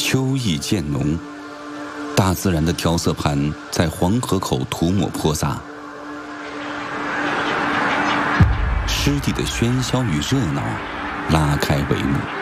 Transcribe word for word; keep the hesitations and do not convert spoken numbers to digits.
秋意渐浓，大自然的调色盘在黄河口涂抹泼洒，湿地的喧嚣与热闹拉开帷幕。